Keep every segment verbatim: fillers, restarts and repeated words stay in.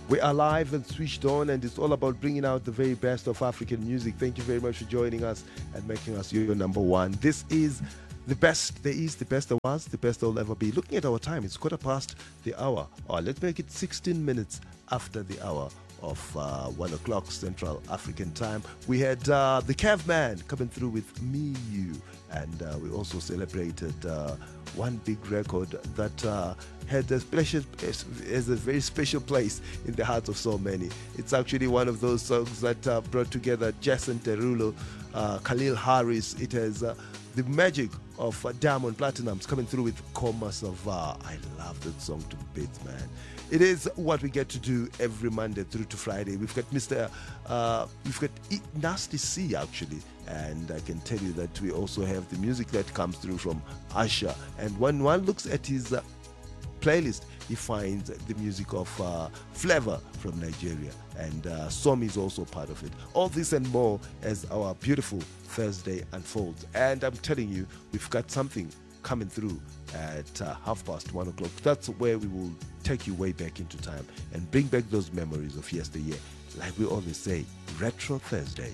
We are live and switched on, and it's all about bringing out the very best of African music. Thank you very much for joining us and making us your number one. This is the best there is, the best there was, the best there will ever be. Looking at our time, it's quarter past the hour. Or let's make it sixteen minutes after the hour of uh, one o'clock Central African time. We had uh, the Caveman coming through with Me You, and uh, we also celebrated uh, one big record that uh, had a special, has a very special place in the hearts of so many. It's actually one of those songs that uh, brought together Jason Derulo, uh, Khalil Harris. It has uh, the magic of uh, Diamond Platinums coming through with Koma Sava. I love that song to bits, man. It is what we get to do every Monday through to Friday. We've got Mister Uh, we've got E- Nasty C actually, and I can tell you that we also have the music that comes through from Asha. And when one looks at his uh, playlist, he finds the music of uh, Flavor from Nigeria, and uh, Som is also part of it. All this and more as our beautiful Thursday unfolds. And I'm telling you, we've got something coming through at uh, half past one o'clock. That's where we will take you way back into time and bring back those memories of yesteryear. Like we always say, Retro Thursday.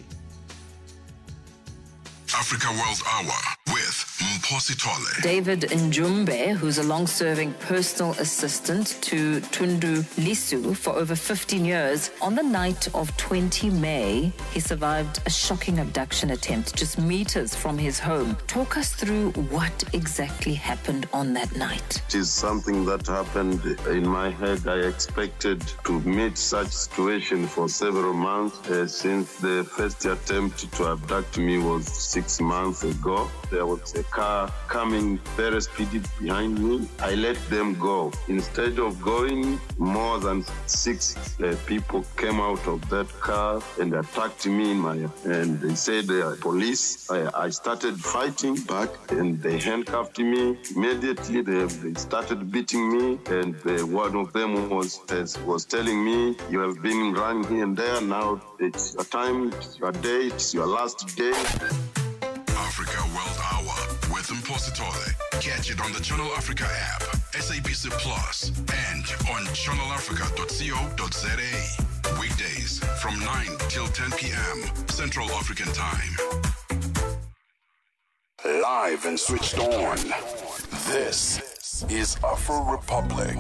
Africa World Hour with Mposi Tole. David Njumbe, who's a long-serving personal assistant to Tundu Lisu for over fifteen years, on the night of twentieth of May, he survived a shocking abduction attempt just meters from his home. Talk us through what exactly happened on that night. It is something that happened in my head. I expected to meet such situation for several months uh, since the first attempt to abduct me was six months ago. There was a car coming very speedy behind me. I let them go. Instead of going, more than six uh, people came out of that car and attacked me in my, and they said uh, police. I, I started fighting back and they handcuffed me. Immediately they, they started beating me, and uh, one of them was was telling me, you have been running here and there, now it's your time, it's your day, it's your last day. Africa World Hour with Mposi Tole. Catch it on the Channel Africa app, S A B C Plus, and on channel africa dot co dot za. Weekdays from nine till ten p.m. Central African Time. Live and switched on. This is Afro Republic.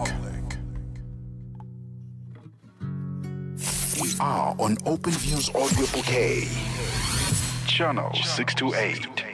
We are on OpenView's audio bouquet. Channel six two eight.